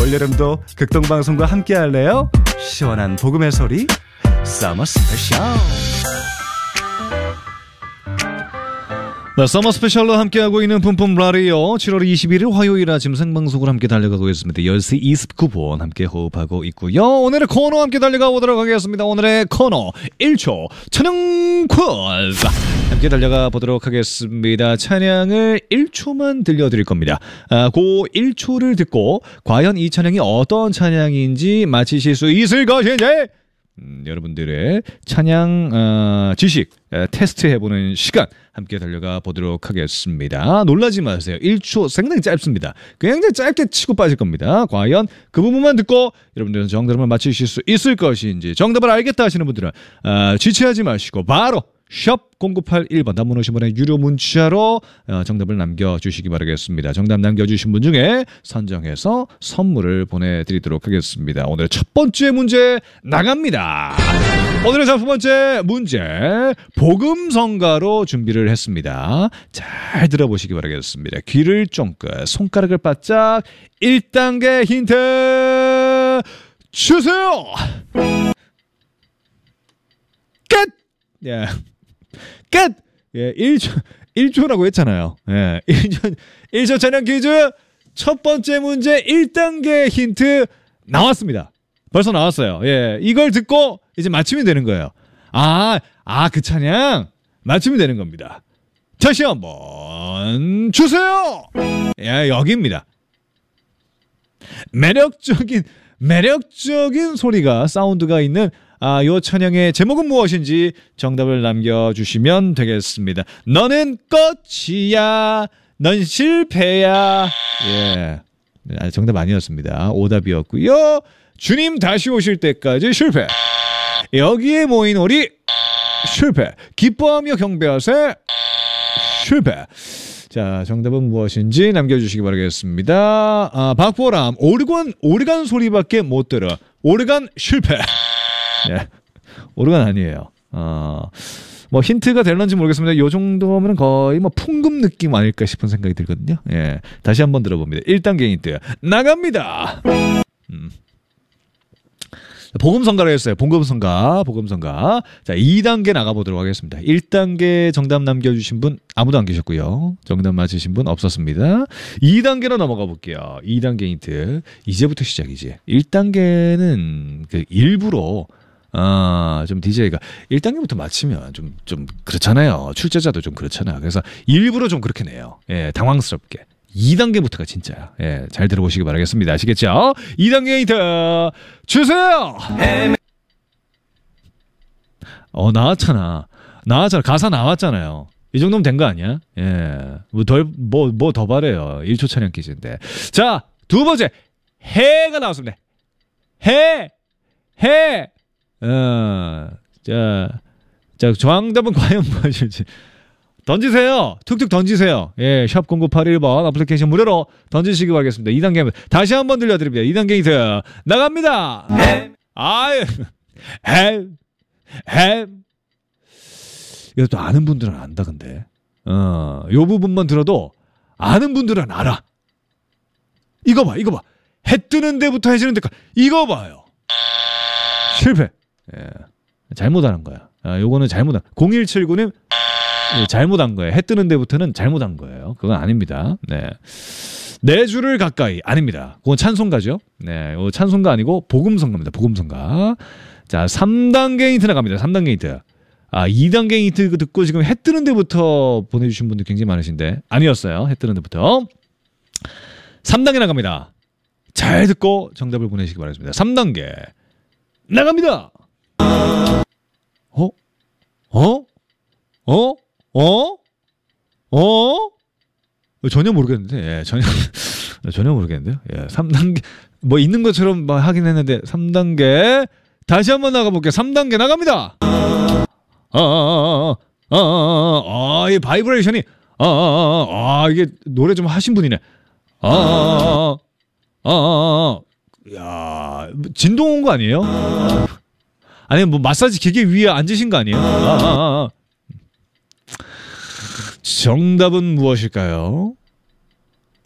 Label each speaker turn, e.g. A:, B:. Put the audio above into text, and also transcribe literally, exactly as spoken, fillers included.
A: 올여름도 극동방송과 함께 할래요? 시원한 복음의 소리 서머 스페셜. 네, 서머 스페셜로 함께하고 있는 뿜뿜 라디오 칠월 이십일일 화요일 아침 생방송으로 함께 달려가고 있습니다. 열 시 이십구 분 함께 호흡하고 있고요. 오늘의 코너 함께 달려가 보도록 하겠습니다. 오늘의 코너 일 초 찬양 퀴즈 함께 달려가 보도록 하겠습니다. 찬양을 일 초만 들려드릴 겁니다. 아, 그 일 초를 듣고 과연 이 찬양이 어떤 찬양인지 맞히실 수 있을 것인지 음, 여러분들의 찬양 어, 지식 에, 테스트해보는 시간 함께 달려가 보도록 하겠습니다. 놀라지 마세요. 일 초 상당히 짧습니다. 굉장히 짧게 치고 빠질 겁니다. 과연 그 부분만 듣고 여러분들은 정답을 맞히실 수 있을 것인지, 정답을 알겠다 하시는 분들은 어, 지체하지 마시고 바로 샵 공구팔일 번 단문 오십 원의 유료 문자로 정답을 남겨주시기 바라겠습니다. 정답 남겨주신 분 중에 선정해서 선물을 보내드리도록 하겠습니다. 오늘 첫 번째 문제 나갑니다. 오늘의 첫 번째 문제 복음성가로 준비를 했습니다. 잘 들어보시기 바라겠습니다. 귀를 쫑긋 손가락을 바짝 일 단계 힌트 주세요. 끝! 예. 끝! 예, 일 초, 일 초라고 했잖아요. 예, 일 초, 일 초 찬양 퀴즈 첫 번째 문제 일 단계 힌트 나왔습니다. 벌써 나왔어요. 예, 이걸 듣고 이제 맞추면 되는 거예요. 아, 아, 그 찬양 맞추면 되는 겁니다. 다시 한번 주세요! 예, 여기입니다. 매력적인, 매력적인 소리가, 사운드가 있는 아, 요 찬양의 제목은 무엇인지 정답을 남겨주시면 되겠습니다. 너는 끝이야, 넌 실패야. 예, 정답 아니었습니다. 오답이었고요. 주님 다시 오실 때까지 실패. 여기에 모인 우리 실패. 기뻐하며 경배하세 실패. 자, 정답은 무엇인지 남겨주시기 바라겠습니다. 아, 박보람 오르간 오르간 소리밖에 못 들어. 오르간 실패. 예, 오르간 아니에요. 어, 뭐 힌트가 될런지 모르겠습니다. 요 정도면 거의 뭐 풍금 느낌 아닐까 싶은 생각이 들거든요. 예, 다시 한번 들어봅니다. 일 단계 힌트 나갑니다. 음. 복음성가로 했어요. 복음성가, 복음성가. 자, 이 단계 나가보도록 하겠습니다. 일 단계 정답 남겨주신 분 아무도 안 계셨고요. 정답 맞히신 분 없었습니다. 이 단계로 넘어가 볼게요. 이 단계 힌트. 이제부터 시작이지. 일 단계는 그 일부러 아, 좀 디제이가 일 단계부터 맞히면 좀, 좀 그렇잖아요. 출제자도 좀 그렇잖아요. 그래서 일부러 좀 그렇게 내요. 예, 당황스럽게. 이 단계부터가 진짜야. 예, 잘 들어보시기 바라겠습니다. 아시겠죠? 이 단계 힌트 주세요. 어, 나왔잖아. 나왔잖아. 가사 나왔잖아요. 이 정도면 된 거 아니야? 예, 뭐 덜, 뭐, 뭐 더 바래요. 일 초 찬양 퀴즈인데. 자, 두 번째 해가 나왔습니다. 해, 해. 어, 자, 자, 정답은 과연 무엇일지. 던지세요. 툭툭 던지세요. 예, 샵 공구팔일 번 어플리케이션 무료로 던지시기 바라겠습니다. 이 단계 다시 한번 들려드립니다. 이 단계 힌트 나갑니다. 햄. 아유, 햄, 햄. 이것도 아는 분들은 안다 근데. 어, 요 부분만 들어도 아는 분들은 알아. 이거 봐, 이거 봐. 해 뜨는 데부터 해지는 데까지. 이거 봐요. 실패. 예, 잘못하는 거야. 아, 요거는 잘못한. 공일칠구 님 예, 잘못한 거예요. 해 뜨는 데부터는 잘못한 거예요. 그건 아닙니다. 네, 네 줄을 가까이 아닙니다. 그건 찬송가죠. 네, 이거 찬송가 아니고 복음성가입니다. 복음성가. 자, 삼 단계 힌트 나갑니다. 삼 단계 힌트. 아, 이 단계 힌트 듣고 지금 해 뜨는 데부터 보내주신 분들 굉장히 많으신데 아니었어요. 해 뜨는 데부터. 삼 단계 나갑니다. 잘 듣고 정답을 보내시기 바라겠습니다. 삼 단계 나갑니다. 어? 어? 어? 어? 어? 전혀 모르겠는데, 예, 전혀, 전혀 모르겠는데요. 예, 삼 단계, 뭐 있는 것처럼 막 하긴 했는데, 삼 단계, 다시 한번 나가볼게요. 삼 단계 나갑니다! 아, 아, 아, 아, 아, 아, 이 바이브레이션이, 아, 아, 아, 아, 이게 노래 좀 하신 분이네. 아, 아, 아, 아, 아, 야, 진동 온 거 아니에요? 아니면 뭐 마사지 기계 위에 앉으신 거 아니에요? 아, 아, 아. 정답은 무엇일까요?